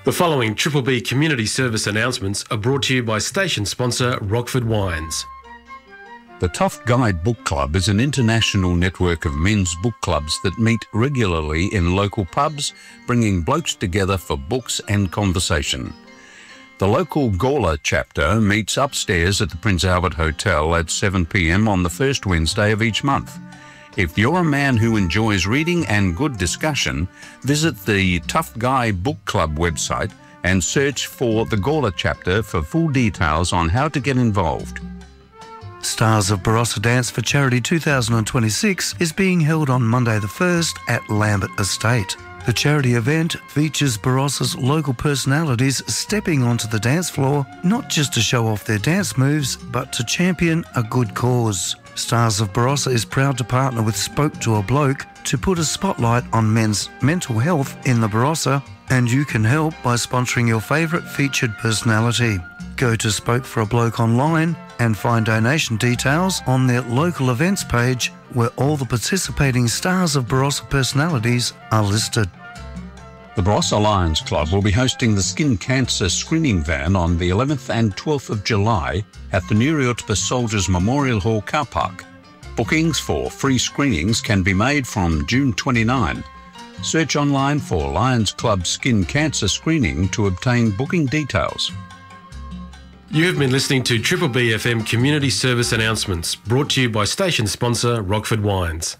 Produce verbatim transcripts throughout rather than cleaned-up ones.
The following Triple B community service announcements are brought to you by station sponsor Rockford Wines. The Tough Guy Book Club is an international network of men's book clubs that meet regularly in local pubs, bringing blokes together for books and conversation. The local Gawler chapter meets upstairs at the Prince Albert Hotel at seven p m on the first Wednesday of each month. If you're a man who enjoys reading and good discussion, visit the Tough Guy Book Club website and search for the Gawler chapter for full details on how to get involved. Stars of Barossa Dance for Charity two thousand twenty-six is being held on Monday the first at Lambert Estate. The charity event features Barossa's local personalities stepping onto the dance floor, not just to show off their dance moves, but to champion a good cause. Stars of Barossa is proud to partner with Spoke to a Bloke to put a spotlight on men's mental health in the Barossa, and you can help by sponsoring your favourite featured personality. Go to Spoke for a Bloke online and find donation details on their local events page, where all the participating Stars of Barossa personalities are listed. The Barossa Lions Club will be hosting the Skin Cancer Screening Van on the eleventh and twelfth of July at the Nuriotpa Soldiers Memorial Hall car park. Bookings for free screenings can be made from June twenty-ninth. Search online for Lions Club Skin Cancer Screening to obtain booking details. You have been listening to Triple B F M community service announcements brought to you by station sponsor Rockford Wines.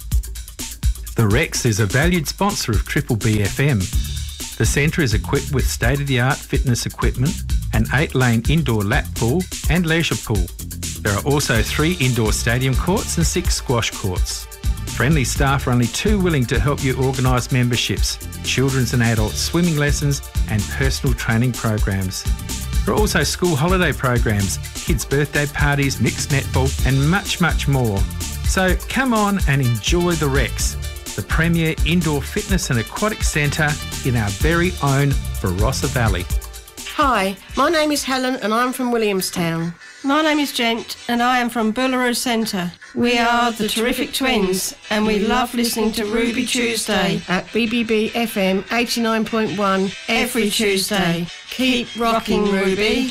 The Rex is a valued sponsor of Triple B F M. The centre is equipped with state-of-the-art fitness equipment, an eight-lane indoor lap pool and leisure pool. There are also three indoor stadium courts and six squash courts. Friendly staff are only too willing to help you organise memberships, children's and adult swimming lessons and personal training programs. There are also school holiday programs, kids' birthday parties, mixed netball and much, much more. So come on and enjoy the Rex, the premier indoor fitness and aquatic centre in our very own Barossa Valley. Hi, my name is Helen and I'm from Williamstown. My name is Gent and I am from Boolaroo Centre. We are the Terrific Twins and we love listening to Ruby Tuesday at B B B F M eighty-nine point one every Tuesday. Keep rocking, Ruby.